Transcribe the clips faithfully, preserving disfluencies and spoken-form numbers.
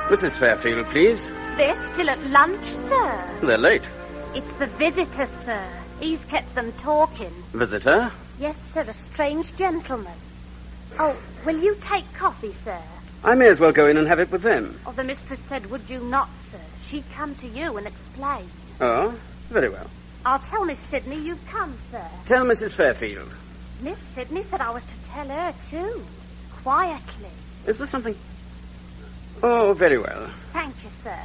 Missus Fairfield, please. They're still at lunch, sir. They're late. It's the visitor, sir. He's kept them talking. Visitor? Yes, sir, a strange gentleman. Oh, will you take coffee, sir? I may as well go in and have it with them. Oh, the mistress said, would you not, sir? She'd come to you and explain. Oh, very well. I'll tell Miss Sidney you've come, sir. Tell Missus Fairfield. Miss Sidney said I was to tell her, too. Quietly. Is there something... Oh, very well. Thank you, sir.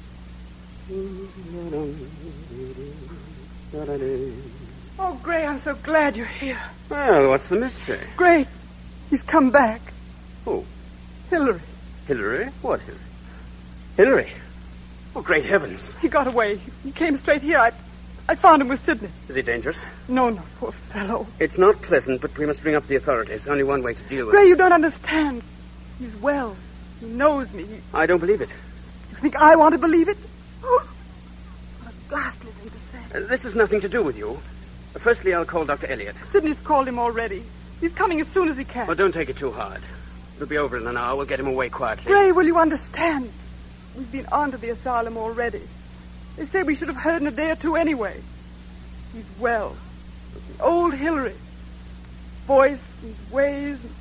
Oh, Gray, I'm so glad you're here. Well, what's the mystery? Gray, he's come back. Who? Hillary. Hillary? What Hillary? Hillary? Oh, great heavens. He got away. He came straight here. I, I found him with Sidney. Is he dangerous? No, no, poor fellow. It's not pleasant, but we must bring up the authorities. Only one way to deal with Gray, it. you don't understand. He's well. He knows me. He... I don't believe it. You think I want to believe it? Oh, what a ghastly thing to say. Uh, this has nothing to do with you. Uh, firstly, I'll call Doctor Elliot. Sidney's called him already. He's coming as soon as he can. Well, don't take it too hard. It'll be over in an hour. We'll get him away quietly. Gray, will you understand? We've been on to the asylum already. They say we should have heard in a day or two anyway. He's well. Old Hillary. Voice and ways. And...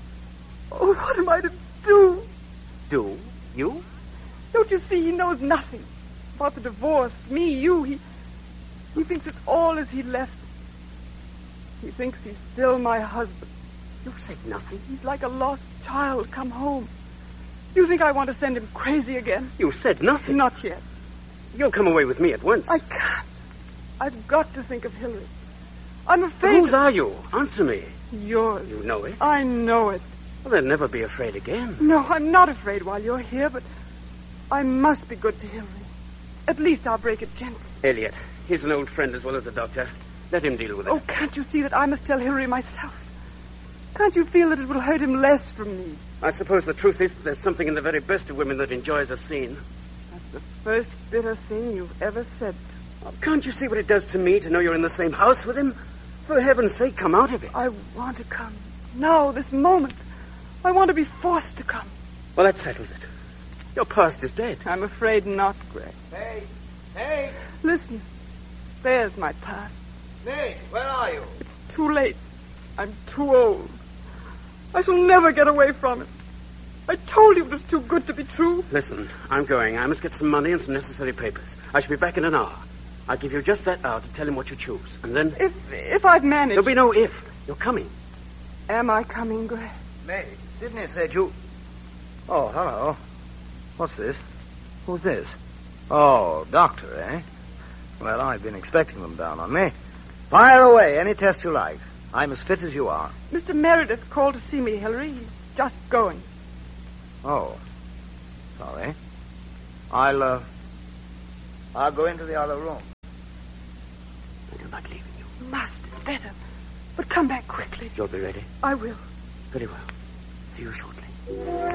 Oh, what am I to do? Do? You? Don't you see he knows nothing about the divorce, me, you. He, he thinks it's all as he left it. He thinks he's still my husband. You said nothing. He's like a lost child come home. You think I want to send him crazy again? You said nothing. Not yet. You'll come away with me at once. I can't. I've got to think of Hillary. I'm But afraid... whose are you? Answer me. Yours. You know it. I know it. Well, then never be afraid again. No, I'm not afraid while you're here, but I must be good to Hillary. At least I'll break it gently. Elliot, he's an old friend as well as a doctor. Let him deal with it. Oh, can't you see that I must tell Hillary myself? Can't you feel that it will hurt him less from me? I suppose the truth is that there's something in the very best of women that enjoys a scene. That's the first bitter thing you've ever said. Oh, can't you see what it does to me to know you're in the same house with him? For heaven's sake, come out of it. I want to come. Now, this moment. I want to be forced to come. Well, that settles it. Your past is dead. I'm afraid not, Gray. Hey, hey, Listen. There's my past. Nate, where are you? It's too late. I'm too old. I shall never get away from it. I told you it was too good to be true. Listen, I'm going. I must get some money and some necessary papers. I shall be back in an hour. I'll give you just that hour to tell him what you choose. And then... If if I've managed... There'll be no if. You're coming. Am I coming, Gray? Nate, Sidney said you... Oh, hello. What's this? Who's this? Oh, doctor, eh? Well, I've been expecting them down on me. Fire away, any test you like. I'm as fit as you are. Mister Meredith called to see me, Hillary. He's just going. Oh, sorry. I'll, uh... I'll go into the other room. I'm not leaving you. You must. It's better. But come back quickly. You'll be ready? I will. Very well. See you shortly.